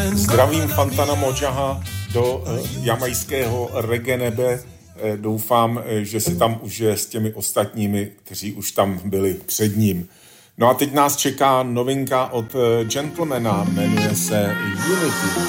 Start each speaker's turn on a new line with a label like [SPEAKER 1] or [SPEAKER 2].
[SPEAKER 1] Zdravím Fantana Modžaha do jamajského reggae nebe. Doufám, že si tam užije s těmi ostatními, kteří už tam byli před ním. No a teď nás čeká novinka od Gentlemana, jmenuje se Unity.